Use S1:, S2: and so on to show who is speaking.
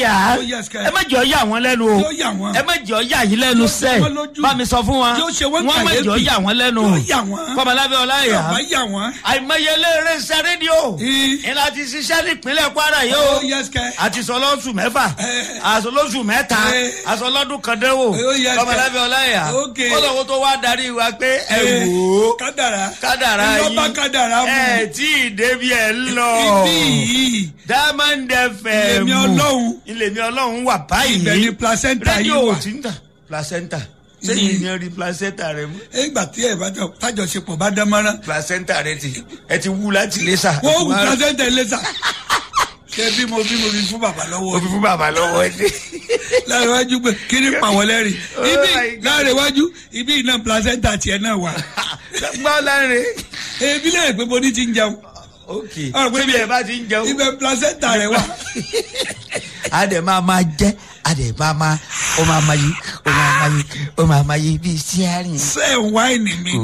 S1: ọláyà ẹ má jọ yà wọ́n lẹ́nu o ẹ má jọ yà yín lẹ́nu sẹ́ bá mi sọ fún wa wọ́n má jọ yà wọ́n lẹ́nu kọ́mọlábẹ́ ọláyà àìmọye eléré iṣẹ́ rédíò ìlà ti ṣiṣẹ́ nípínlẹ̀ Kwara yìí o àti sọ lọ́sùn mẹ́fà àsọ lọ́sùn mẹ́ta àsọ lọ́dún kan dẹ́wò kọ́mọlábẹ́ ọláyà ó lọ́wọ́ tó wá darí wa pé ẹ wò ó kádàrá yìí ẹ tí ì débi ẹ lọ Diamond FM ilé mi ọlọ́run wà báyìí
S2: ibẹ̀ ni placenta yìí wà
S1: rédíò tí ń tà placenta sẹ́yìn ni rí placenta rẹ mú.
S2: ìgbà tí ẹ bá tájọṣepọ̀ bá dán mọ́rán.
S1: placenta rẹ ẹ ti wú láti lẹ́sà.
S2: wọ́n wù placenta lẹ́sà. ṣé bí mo fi fún bàbá lọ́wọ́.
S1: mo fi fún bàbá lọ́wọ́ ẹ dé.
S2: láàrin wájú pé kí ni pàwọ́ lẹ́rìn. ibi láàrin wájú ibi iná placenta tiẹ̀ náà wà.
S1: gbọ́ láàrin.
S2: ebi lè pé mo ní ti ń jẹun.
S1: ok ṣé bí ẹ bá ti ń jẹun.
S2: ibẹ̀ placenta rẹ wà.
S1: a dẹ̀ máa jẹ́ a dẹ̀ máa ó máa yí bí steering.
S2: ṣé wáìnì mi.